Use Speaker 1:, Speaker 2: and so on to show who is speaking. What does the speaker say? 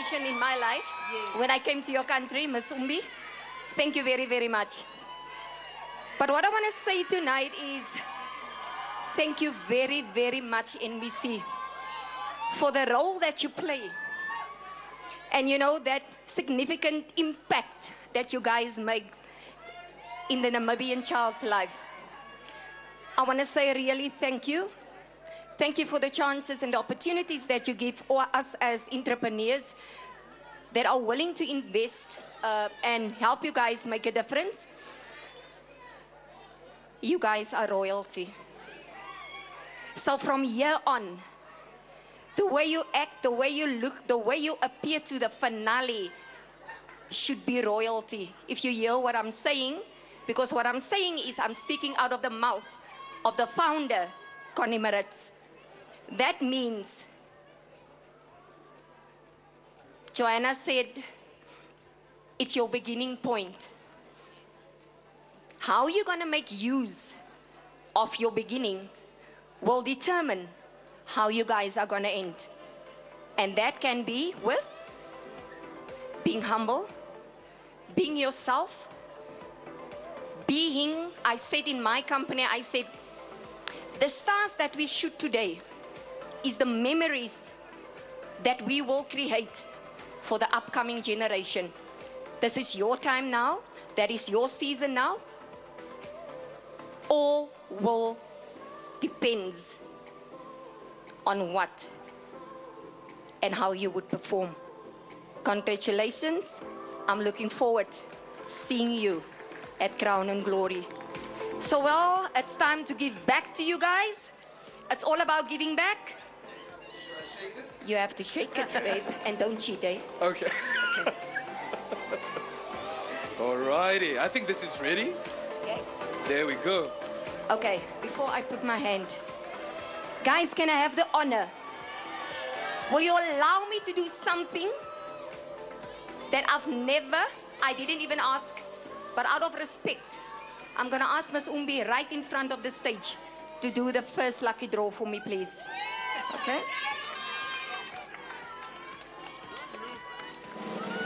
Speaker 1: inspiration in my life when I came to your country, Miss Umbi. Thank you very, very much. But what I want to say tonight is thank you very, very much, NBC, for the role that you play. And you know, that significant impact that you guys make in the Namibian child's life. I want to say really thank you. Thank you for the chances and the opportunities that you give us as entrepreneurs that are willing to invest and help you guys make a difference. You guys are royalty. So from here on, the way you act, the way you look, the way you appear to the finale should be royalty. If you hear what I'm saying, because what I'm saying is I'm speaking out of the mouth of the founder, Connie Maritz. That means, Joanna said, it's your beginning point. How you're going to make use of your beginning will determine how you guys are going to end. And that can be with being humble, being yourself, being, I said in my company, I said, the stars that we shoot today is the memories that we will create for the upcoming generation. This is your time now. That is your season now. All will depends on what and how you would perform. Congratulations. I'm looking forward seeing you at Crown and Glory. So well, it's time to give back to you guys. It's all about giving back.
Speaker 2: Should I shake it?
Speaker 1: You have to shake it, babe, and don't cheat, eh?
Speaker 2: Okay. Alrighty, I think this is ready.
Speaker 1: Okay.
Speaker 2: There we go.
Speaker 1: Okay, before I put my hand. Guys, can I have the honor? Will you allow me to do something that I didn't even ask, but out of respect, I'm going to ask Miss Umbi right in front of the stage to do the first lucky draw for me, please. Okay?